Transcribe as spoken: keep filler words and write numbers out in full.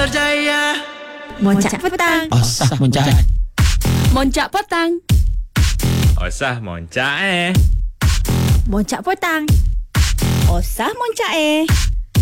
berjaya. Moncak petang. Asah moncak. Moncak petang. Osah moncak eh. Moncak petang. Osah moncak eh.